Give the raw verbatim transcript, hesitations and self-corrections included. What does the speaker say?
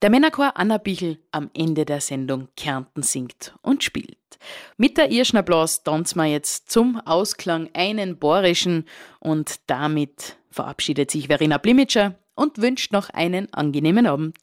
Der Männerchor Anna Bichl am Ende der Sendung Kärnten singt und spielt. Mit der Irschner Blas tanzen wir jetzt zum Ausklang einen Bohrischen und damit verabschiedet sich Verena Blimitscher und wünscht noch einen angenehmen Abend.